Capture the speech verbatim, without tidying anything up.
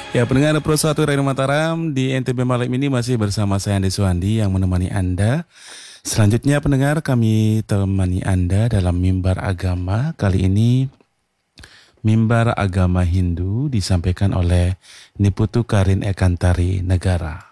Ya, pendengar Pro satu Radio Mataram di N T B malam ini masih bersama saya Andi Suwandi yang menemani Anda. Selanjutnya pendengar kami temani Anda dalam mimbar agama. Kali ini mimbar agama Hindu disampaikan oleh Niputu Karin Ekantari Negara.